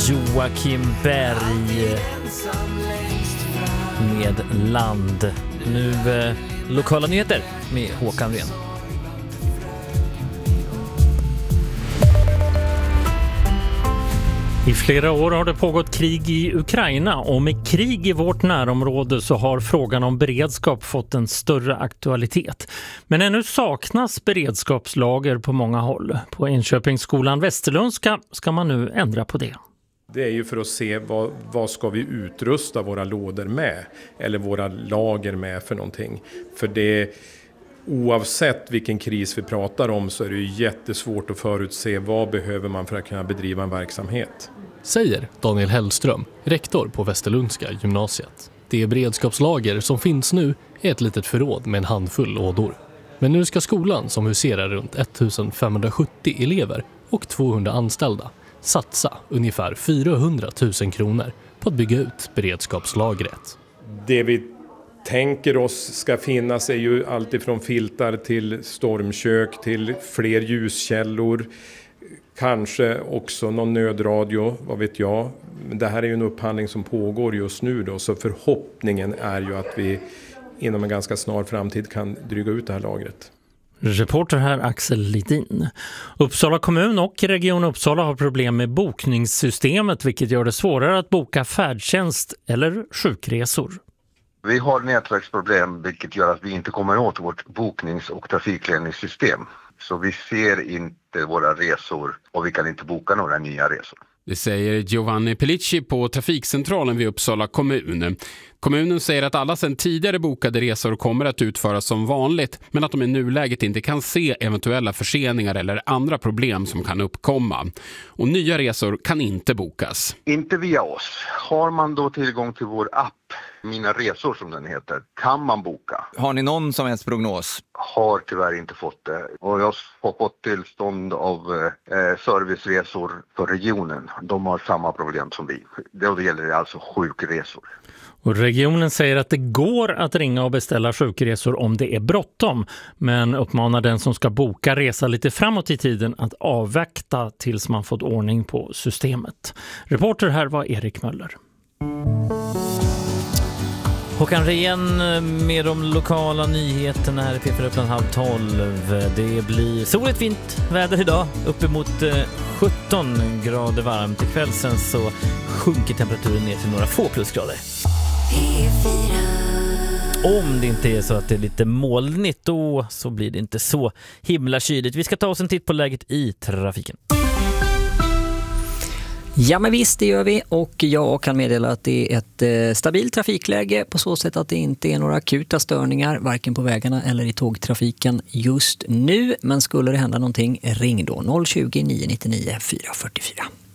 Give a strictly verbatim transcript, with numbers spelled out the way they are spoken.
Joakim Berg med Land. Nu eh, lokala nyheter med Håkan Ren. I flera år har det pågått krig i Ukraina och med krig i vårt närområde så har frågan om beredskap fått en större aktualitet. Men ännu saknas beredskapslager på många håll. På Enköpingsskolan Västerlundska ska man nu ändra på det. Det är ju för att se vad, vad ska vi utrusta våra lådor med eller våra lager med för någonting. För det, oavsett vilken kris vi pratar om så är det ju jättesvårt att förutse vad behöver man för att kunna bedriva en verksamhet. Säger Daniel Hellström, rektor på Västerlundska gymnasiet. Det beredskapslager som finns nu är ett litet förråd med en handfull lådor. Men nu ska skolan, som huserar runt femtonhundrasjuttio elever och tvåhundra anställda, satsa ungefär fyrahundratusen kronor på att bygga ut beredskapslagret. Det vi tänker oss ska finnas är ju allt ifrån filtar till stormkök till fler ljuskällor. Kanske också någon nödradio, vad vet jag. Men det här är ju en upphandling som pågår just nu då, så förhoppningen är ju att vi inom en ganska snar framtid kan dryga ut det här lagret. Reporter här Axel Lidin. Uppsala kommun och Region Uppsala har problem med bokningssystemet, vilket gör det svårare att boka färdtjänst eller sjukresor. Vi har nätverksproblem, vilket gör att vi inte kommer åt vårt boknings- och trafikledningssystem. Så vi ser inte våra resor och vi kan inte boka några nya resor. Det säger Giovanni Pellicci på Trafikcentralen vid Uppsala kommun. Kommunen säger att alla sedan tidigare bokade resor kommer att utföras som vanligt, men att de i nuläget inte kan se eventuella förseningar eller andra problem som kan uppkomma. Och nya resor kan inte bokas. Inte via oss. Har man då tillgång till vår app, Mina resor som den heter, kan man boka. Har ni någon som helst prognos? Har tyvärr inte fått det. Och jag har fått tillstånd av eh, serviceresor för regionen. De har samma problem som vi. Det gäller alltså sjukresor. Och regionen säger att det går att ringa och beställa sjukresor om det är bråttom, men uppmanar den som ska boka resa lite framåt i tiden att avvakta tills man fått ordning på systemet. Reporter här var Erik Möller. Håkan Ren med de lokala nyheterna här i P fyra Uppland halv tolv. Det blir soligt fint väder idag, uppemot sjutton grader varmt. I kväll sen så sjunker temperaturen ner till några få plusgrader. Om det inte är så att det är lite molnigt, då så blir det inte så himla kyligt. Vi ska ta oss en titt på läget i trafiken. Ja, men visst, det gör vi, och jag kan meddela att det är ett eh, stabilt trafikläge på så sätt att det inte är några akuta störningar varken på vägarna eller i tågtrafiken just nu. Men skulle det hända någonting, ring då noll tjugo, nio nio nio, fyra fyra fyra.